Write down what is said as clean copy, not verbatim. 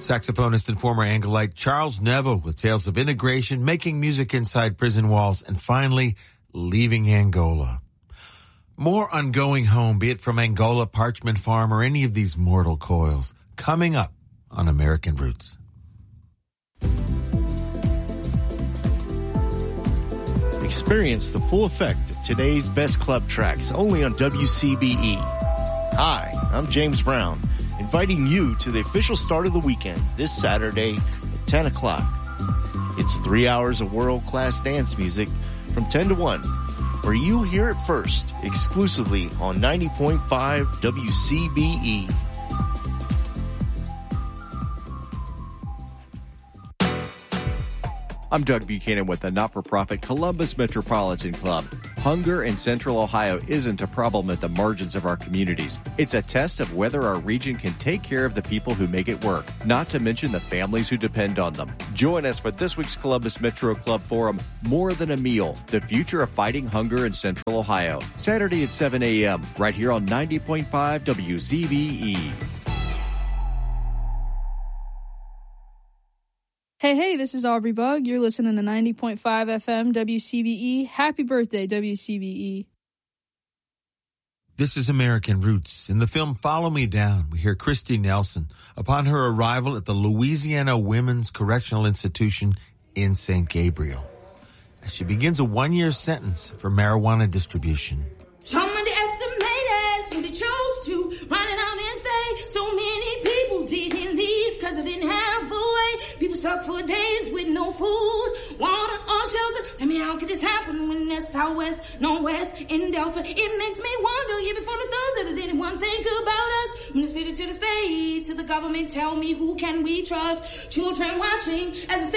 Saxophonist and former Angolite Charles Neville with tales of integration, making music inside prison walls, and finally leaving Angola. More on going home, be it from Angola, Parchment Farm, or any of these mortal coils, coming up on American Roots. Experience the full effect of today's best club tracks only on WCBE. Hi, I'm James Brown, inviting you to the official start of the weekend this Saturday at 10 o'clock. It's 3 hours of world-class dance music from 10 to 1, where you hear it first, exclusively on 90.5 WCBE. I'm Doug Buchanan with the not-for-profit Columbus Metropolitan Club. Hunger in Central Ohio isn't a problem at the margins of our communities. It's a test of whether our region can take care of the people who make it work, not to mention the families who depend on them. Join us for this week's Columbus Metro Club Forum, More Than a Meal, the future of fighting hunger in Central Ohio. Saturday at 7 a.m., right here on 90.5 WCBE. Hey, this is Aubrey Bug. You're listening to 90.5 FM WCBE. Happy birthday, WCBE. This is American Roots. In the film Follow Me Down, we hear Christy Nelson upon her arrival at the Louisiana Women's Correctional Institution in St. Gabriel, as she begins a 1-year sentence for marijuana distribution. Some underestimated, so they chose to run it out and stay. So many people didn't leave because they didn't have a way. People stuck for days with no food, water, or shelter. Tell me, how could this happen when there's Southwest, Northwest, in Delta? It makes me wonder, year before the thunder, did anyone think about us? From the city to the state, to the government, tell me, who can we trust? Children watching as